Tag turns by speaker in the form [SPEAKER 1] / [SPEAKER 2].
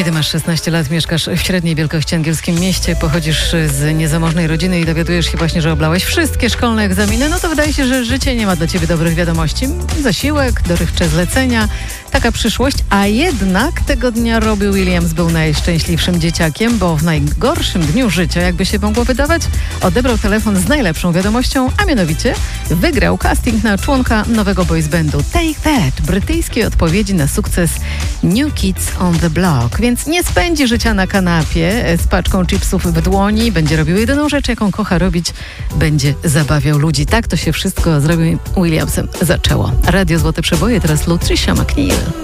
[SPEAKER 1] Kiedy masz 16 lat, mieszkasz w średniej wielkości angielskim mieście, pochodzisz z niezamożnej rodziny i dowiadujesz się właśnie, że oblałeś wszystkie szkolne egzaminy, no to wydaje się, że życie nie ma dla ciebie dobrych wiadomości. Zasiłek, dorywcze zlecenia, taka przyszłość, a jednak tego dnia Robbie Williams był najszczęśliwszym dzieciakiem, bo w najgorszym dniu życia, jakby się mogło wydawać, odebrał telefon z najlepszą wiadomością, a mianowicie wygrał casting na członka nowego boys bandu Take That, brytyjskiej odpowiedzi na sukces New Kids on the Block. Więc nie spędzi życia na kanapie z paczką chipsów w dłoni, będzie robił jedyną rzecz, jaką kocha robić, będzie zabawiał ludzi. Tak to się wszystko z Robbie Williamsem zaczęło. Radio Złote Przeboje, teraz Lutricia McNeil.